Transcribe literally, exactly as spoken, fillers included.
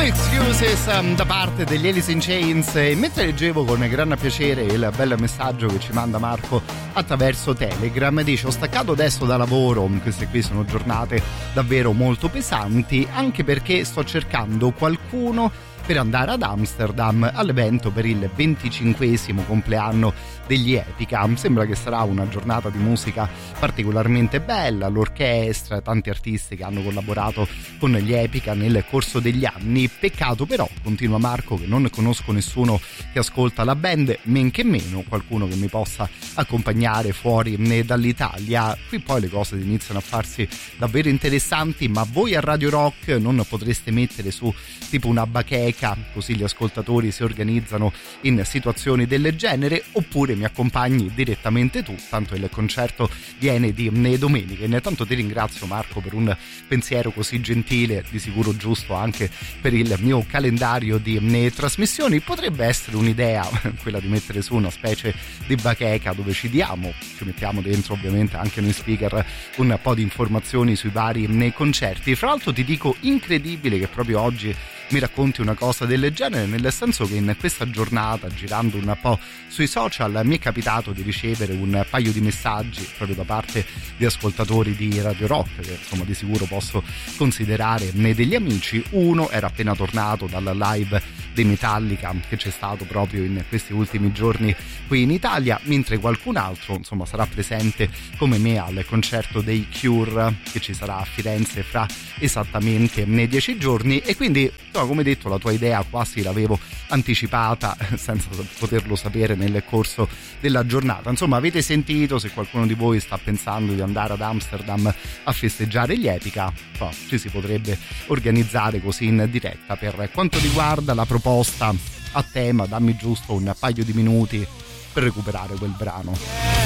Excuses um, da parte degli Alice in Chains. E mentre leggevo con gran piacere il bel messaggio che ci manda Marco attraverso Telegram, dice: ho staccato adesso da lavoro, queste qui sono giornate davvero molto pesanti, anche perché sto cercando qualcuno per andare ad Amsterdam all'evento per il venticinquesimo compleanno degli Epica. Sembra che sarà una giornata di musica particolarmente bella, l'orchestra, tanti artisti che hanno collaborato con gli Epica nel corso degli anni. Peccato però, continua Marco, che non conosco nessuno che ascolta la band, men che meno qualcuno che mi possa accompagnare fuori dall'Italia. Qui poi le cose iniziano a farsi davvero interessanti, ma voi a Radio Rock non potreste mettere su tipo una bacheca, così gli ascoltatori si organizzano in situazioni del genere, oppure mi accompagni direttamente tu, tanto il concerto viene di domenica. Intanto ti ringrazio Marco per un pensiero così gentile, di sicuro giusto anche per il mio calendario di trasmissioni. Potrebbe essere un'idea quella di mettere su una specie di bacheca dove ci diamo, ci mettiamo dentro ovviamente anche noi speaker, un po' di informazioni sui vari concerti. Fra l'altro ti dico, incredibile che proprio oggi mi racconti una cosa del genere, nel senso che in questa giornata, girando un po' sui social, mi è capitato di ricevere un paio di messaggi proprio da parte di ascoltatori di Radio Rock, che insomma di sicuro posso considerare degli amici. Uno era appena tornato dalla live dei Metallica che c'è stato proprio in questi ultimi giorni qui in Italia, mentre qualcun altro insomma sarà presente come me al concerto dei Cure che ci sarà a Firenze fra esattamente dieci giorni. E quindi, come detto, la tua idea quasi l'avevo anticipata senza poterlo sapere nel corso della giornata. Insomma, avete sentito, se qualcuno di voi sta pensando di andare ad Amsterdam a festeggiare gli Epica, oh, ci si potrebbe organizzare così in diretta. Per quanto riguarda la proposta a tema, dammi giusto un paio di minuti per recuperare quel brano.